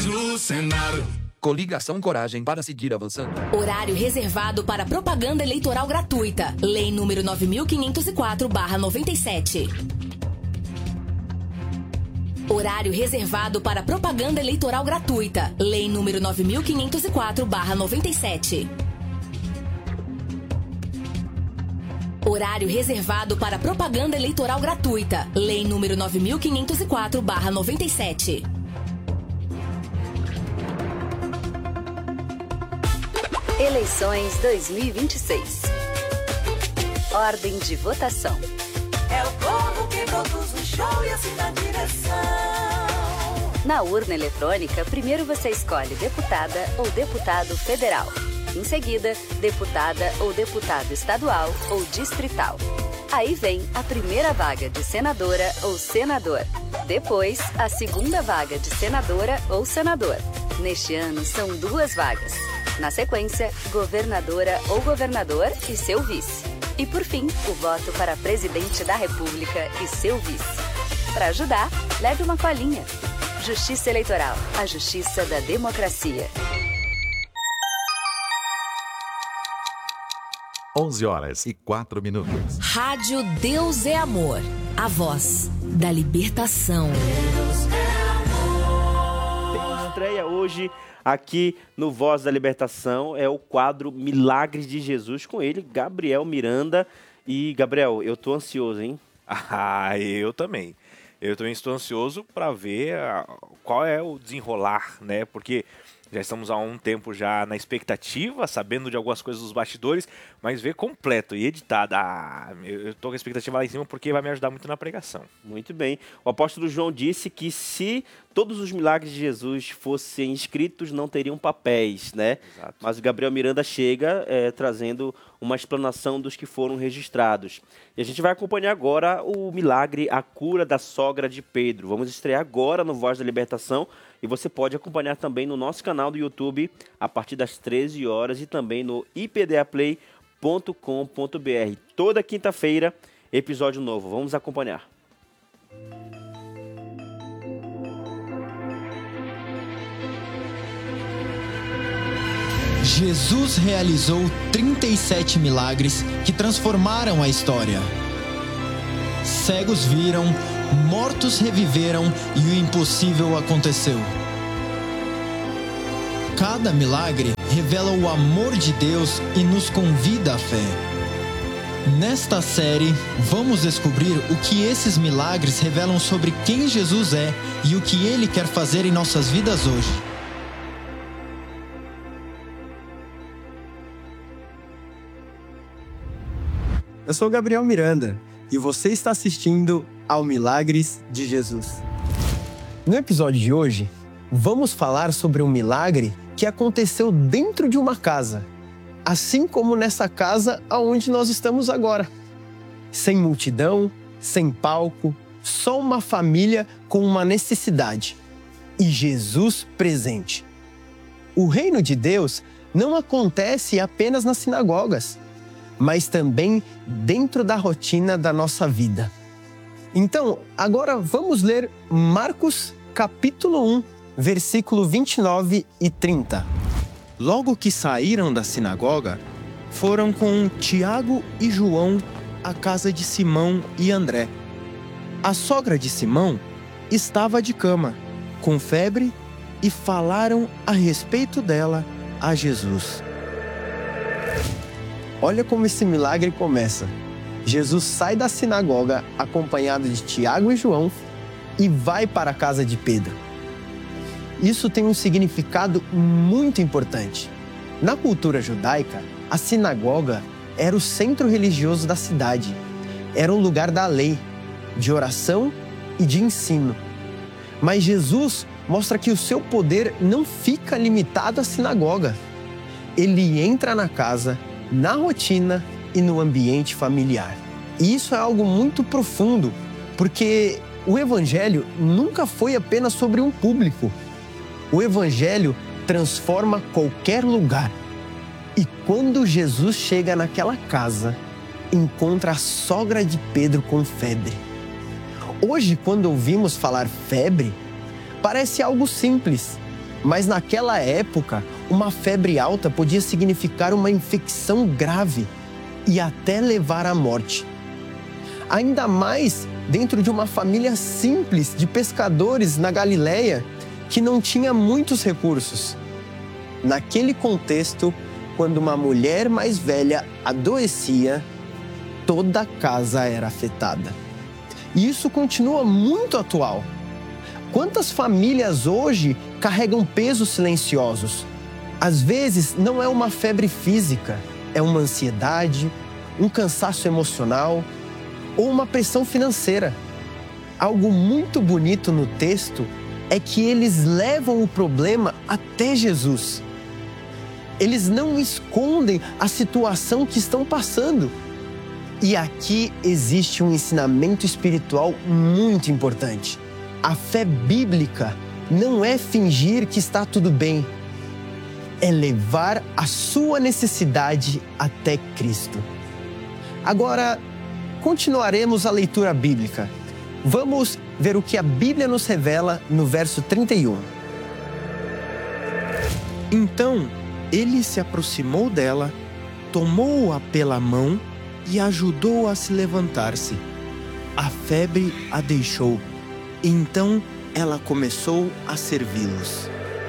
eleições no Senado. Coligação Coragem para seguir avançando. Horário reservado para propaganda eleitoral gratuita. Lei número 9504/97. Horário reservado para propaganda eleitoral gratuita. Lei número 9504/97. Horário reservado para propaganda eleitoral gratuita. Lei número 9504/97. Eleições 2026. Ordem de votação. É o povo que produz o show e assim dá direção. Na urna eletrônica, primeiro você escolhe deputada ou deputado federal. Em seguida, deputada ou deputado estadual ou distrital. Aí vem a primeira vaga de senadora ou senador. Depois, a segunda vaga de senadora ou senador. Neste ano, são 2 vagas. Na sequência, governadora ou governador e seu vice. E por fim, o voto para presidente da República e seu vice. Para ajudar, leve uma colinha. Justiça Eleitoral, a justiça da democracia. 11h04. Rádio Deus é Amor. A voz da libertação. Tem estreia hoje aqui no Voz da Libertação, é o quadro Milagres de Jesus, com ele, Gabriel Miranda. E, Gabriel, eu tô ansioso, hein? Ah, eu também. Eu também estou ansioso para ver qual é o desenrolar, né? Porque já estamos há um tempo já na expectativa, sabendo de algumas coisas dos bastidores, mas ver completo e editado. Eu estou com a expectativa lá em cima porque vai me ajudar muito na pregação. Muito bem. O apóstolo João disse que se todos os milagres de Jesus fossem escritos, não teriam papéis, né? Exato. Mas o Gabriel Miranda chega trazendo uma explanação dos que foram registrados. E a gente vai acompanhar agora o milagre, a cura da sogra de Pedro. Vamos estrear agora no Voz da Libertação e você pode acompanhar também no nosso canal do YouTube a partir das 13 horas e também no ipdaplay.com.br. Toda quinta-feira, episódio novo. Vamos acompanhar. Jesus realizou 37 milagres que transformaram a história. Cegos viram, mortos reviveram e o impossível aconteceu. Cada milagre revela o amor de Deus e nos convida à fé. Nesta série, vamos descobrir o que esses milagres revelam sobre quem Jesus é e o que Ele quer fazer em nossas vidas hoje. Eu sou Gabriel Miranda e você está assistindo ao Milagres de Jesus. No episódio de hoje, vamos falar sobre um milagre que aconteceu dentro de uma casa, assim como nessa casa aonde nós estamos agora. Sem multidão, sem palco, só uma família com uma necessidade e Jesus presente. O reino de Deus não acontece apenas nas sinagogas, mas também dentro da rotina da nossa vida. Então, agora vamos ler Marcos capítulo 1, versículo 29 e 30. Logo que saíram da sinagoga, foram com Tiago e João à casa de Simão e André. A sogra de Simão estava de cama, com febre, e falaram a respeito dela a Jesus. Olha como esse milagre começa. Jesus sai da sinagoga acompanhado de Tiago e João e vai para a casa de Pedro. Isso tem um significado muito importante. Na cultura judaica, a sinagoga era o centro religioso da cidade. Era um lugar da lei, de oração e de ensino. Mas Jesus mostra que o seu poder não fica limitado à sinagoga. Ele entra na casa, na rotina e no ambiente familiar. E isso é algo muito profundo, porque o Evangelho nunca foi apenas sobre um público. O Evangelho transforma qualquer lugar. E quando Jesus chega naquela casa, encontra a sogra de Pedro com febre. Hoje, quando ouvimos falar febre, parece algo simples. Mas naquela época, uma febre alta podia significar uma infecção grave e até levar à morte. Ainda mais dentro de uma família simples de pescadores na Galileia que não tinha muitos recursos. Naquele contexto, quando uma mulher mais velha adoecia, toda a casa era afetada. E isso continua muito atual. Quantas famílias hoje carregam pesos silenciosos? Às vezes não é uma febre física, é uma ansiedade, um cansaço emocional ou uma pressão financeira. Algo muito bonito no texto é que eles levam o problema até Jesus. Eles não escondem a situação que estão passando. E aqui existe um ensinamento espiritual muito importante. A fé bíblica não é fingir que está tudo bem, é levar a sua necessidade até Cristo. Agora, continuaremos a leitura bíblica. Vamos ver o que a Bíblia nos revela no verso 31. Então, ele se aproximou dela, tomou-a pela mão e ajudou-a a se levantar-se. A febre a deixou. Então, ela começou a servi-los.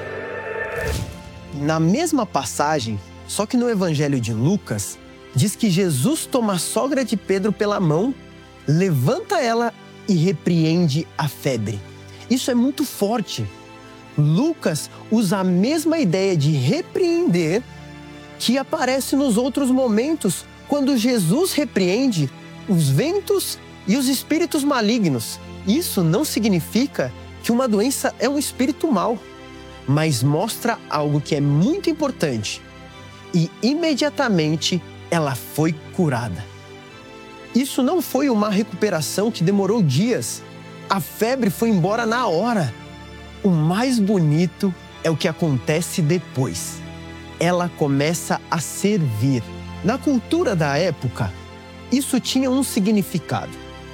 Na mesma passagem, só que no Evangelho de Lucas, diz que Jesus toma a sogra de Pedro pela mão, levanta ela e repreende a febre. Isso é muito forte. Lucas usa a mesma ideia de repreender que aparece nos outros momentos, quando Jesus repreende os ventos e os espíritos malignos. Isso não significa que uma doença é um espírito mau, mas mostra algo que é muito importante. E imediatamente ela foi curada. Isso não foi uma recuperação que demorou dias. A febre foi embora na hora. O mais bonito é o que acontece depois. Ela começa a servir. Na cultura da época, isso tinha um significado.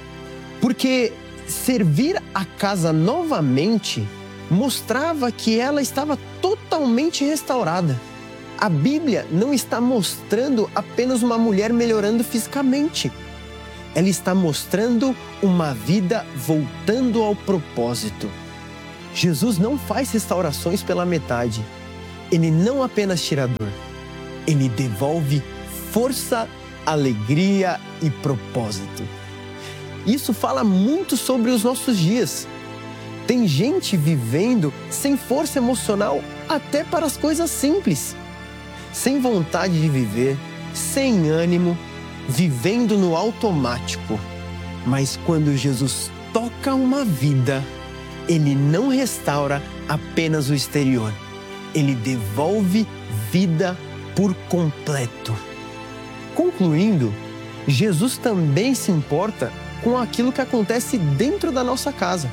Porque servir a casa novamente mostrava que ela estava totalmente restaurada. A Bíblia não está mostrando apenas uma mulher melhorando fisicamente. Ela está mostrando uma vida voltando ao propósito. Jesus não faz restaurações pela metade. Ele não apenas tira a dor. Ele devolve força, alegria e propósito. Isso fala muito sobre os nossos dias. Tem gente vivendo sem força emocional até para as coisas simples. Sem vontade de viver, sem ânimo, vivendo no automático. Mas quando Jesus toca uma vida, Ele não restaura apenas o exterior. Ele devolve vida por completo. Concluindo, Jesus também se importa com aquilo que acontece dentro da nossa casa.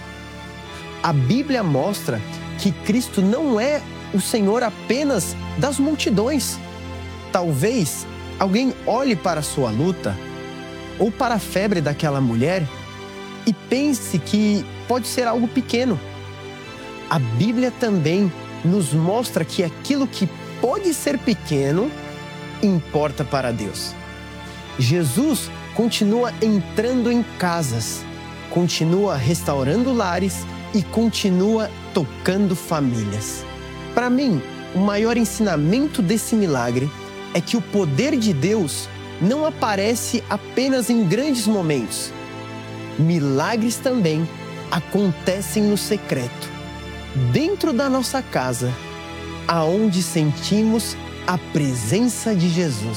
A Bíblia mostra que Cristo não é o Senhor apenas das multidões. Talvez alguém olhe para a sua luta ou para a febre daquela mulher e pense que pode ser algo pequeno. A Bíblia também nos mostra que aquilo que pode ser pequeno importa para Deus. Jesus continua entrando em casas, continua restaurando lares e continua tocando famílias. Para mim, o maior ensinamento desse milagre é que o poder de Deus não aparece apenas em grandes momentos. Milagres também acontecem no secreto, dentro da nossa casa, aonde sentimos a presença de Jesus.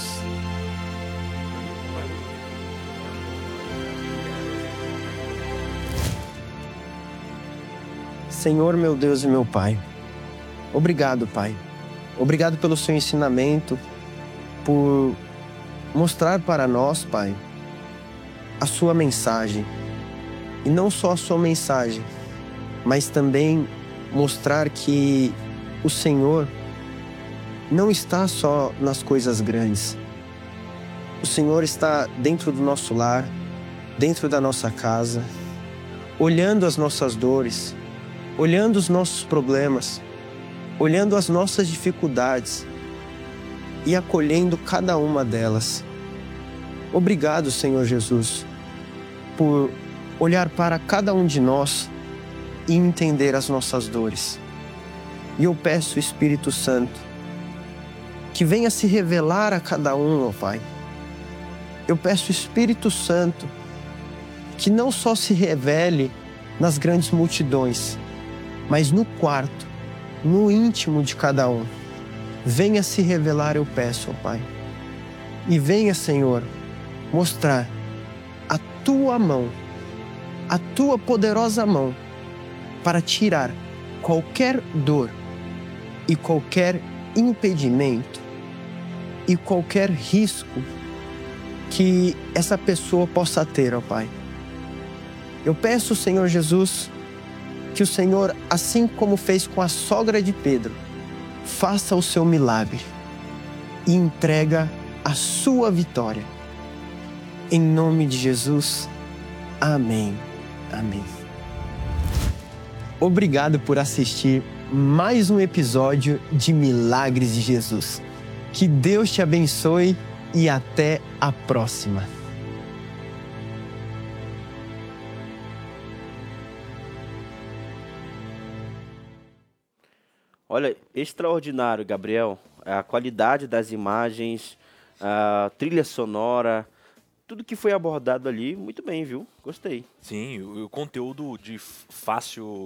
Senhor, meu Deus e meu Pai, obrigado, Pai. Obrigado pelo seu ensinamento, por mostrar para nós, Pai, a sua mensagem. E não só a sua mensagem, mas também mostrar que o Senhor não está só nas coisas grandes. O Senhor está dentro do nosso lar, dentro da nossa casa, olhando as nossas dores, olhando os nossos problemas olhando as nossas dificuldades e acolhendo cada uma delas. Obrigado, Senhor Jesus, por olhar para cada um de nós e entender as nossas dores. E eu peço, Espírito Santo, que venha se revelar a cada um, ó Pai. Eu peço, Espírito Santo, que não só se revele nas grandes multidões, mas no quarto, no íntimo de cada um. Venha se revelar, eu peço, ó Pai. E venha, Senhor, mostrar a Tua mão, a Tua poderosa mão, para tirar qualquer dor e qualquer impedimento e qualquer risco que essa pessoa possa ter, ó Pai. Eu peço, Senhor Jesus, que o Senhor, assim como fez com a sogra de Pedro, faça o seu milagre e entrega a sua vitória. Em nome de Jesus, amém. Amém. Obrigado por assistir mais um episódio de Milagres de Jesus. Que Deus te abençoe e até a próxima. Olha, extraordinário, Gabriel. A qualidade das imagens, a trilha sonora, tudo que foi abordado ali, muito bem, viu? Gostei. Sim, o conteúdo de fácil...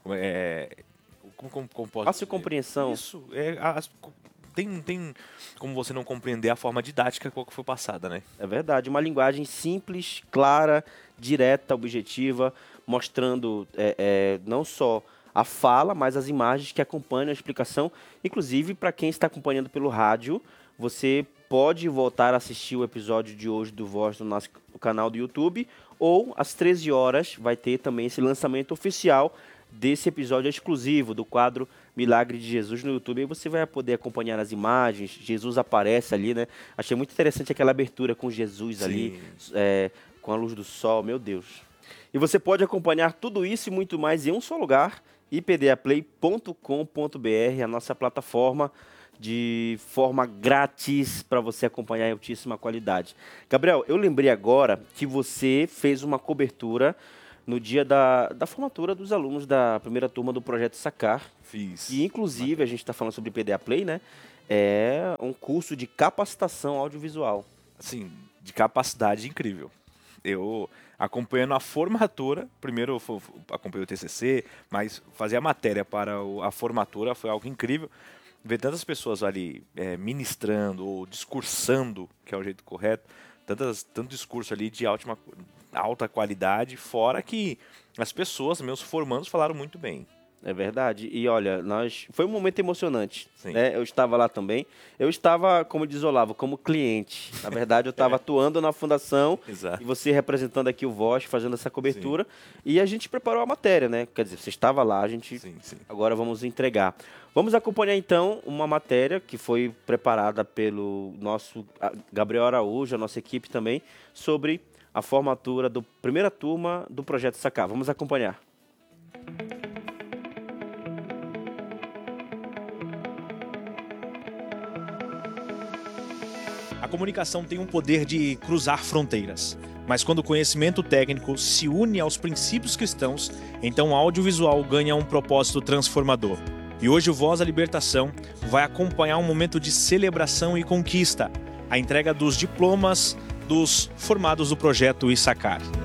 como posso Fácil dizer? compreensão. Isso, tem como você não compreender a forma didática qual que foi passada, né? É verdade, uma linguagem simples, clara, direta, objetiva, mostrando não só a fala, mas as imagens que acompanham a explicação. Inclusive, para quem está acompanhando pelo rádio, você pode voltar a assistir o episódio de hoje do Voz no nosso canal do YouTube, ou às 13 horas vai ter também esse lançamento oficial desse episódio exclusivo do quadro Milagre de Jesus no YouTube. Aí você vai poder acompanhar as imagens, Jesus aparece ali, né? Achei muito interessante aquela abertura com Jesus ali, com a luz do sol, meu Deus. E você pode acompanhar tudo isso e muito mais em um só lugar, ipdaplay.com.br, a nossa plataforma de forma grátis para você acompanhar em altíssima qualidade. Gabriel, eu lembrei agora que você fez uma cobertura no dia da formatura dos alunos da primeira turma do Projeto Sacar. Fiz. E, inclusive, a gente está falando sobre IPDA Play, né? É um curso de capacitação audiovisual. Assim, de capacidade incrível. Eu, acompanhando a formatura, primeiro eu acompanhei o TCC, mas fazer a matéria para a formatura foi algo incrível. Ver tantas pessoas ali ministrando ou discursando, que é o jeito correto, tanto discurso ali de alta qualidade, fora que as pessoas, meus formandos, falaram muito bem. É verdade. E olha, foi um momento emocionante. Sim. Né? Eu estava lá também. Eu estava, como diz Olavo, como cliente. Na verdade, eu estava atuando na fundação. Exato. E você representando aqui o Voz, fazendo essa cobertura. Sim. E a gente preparou a matéria, né? Quer dizer, você estava lá, a gente Sim. agora vamos entregar. Vamos acompanhar, então, uma matéria que foi preparada pelo nosso Gabriel Araújo, a nossa equipe também, sobre a formatura da primeira turma do Projeto Sacar. Vamos acompanhar. A comunicação tem um poder de cruzar fronteiras, mas quando o conhecimento técnico se une aos princípios cristãos, então o audiovisual ganha um propósito transformador. E hoje o Voz da Libertação vai acompanhar um momento de celebração e conquista, a entrega dos diplomas dos formados do projeto Issacar.